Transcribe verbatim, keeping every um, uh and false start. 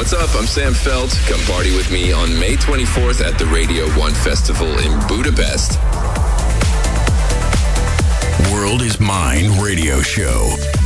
What's up? I'm Sam Felt. Come party with me on May twenty-fourth at the Radio one Festival in Budapest. World is Mine radio show.